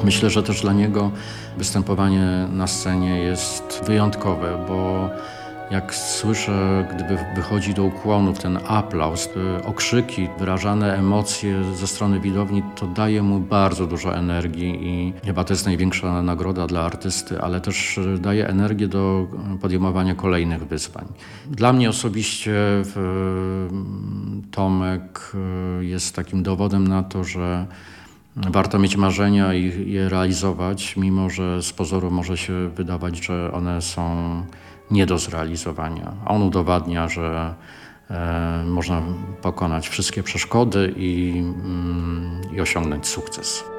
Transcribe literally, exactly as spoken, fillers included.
Myślę, że też dla niego występowanie na scenie jest wyjątkowe, bo jak słyszę, gdyby wychodzi do ukłonów ten aplauz, te okrzyki, wyrażane emocje ze strony widowni, to daje mu bardzo dużo energii i chyba to jest największa nagroda dla artysty, ale też daje energię do podejmowania kolejnych wyzwań. Dla mnie osobiście Tomek jest takim dowodem na to, że warto mieć marzenia i je realizować, mimo że z pozoru może się wydawać, że one są nie do zrealizowania. A on udowadnia, że e, można pokonać wszystkie przeszkody i, mm, i osiągnąć sukces.